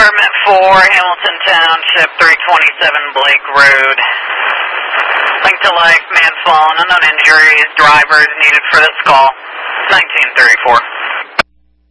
Department 4, Hamilton Township, 327 Blake Road. Link to life, man fallen, unknown injuries, drivers needed for this call. 1934.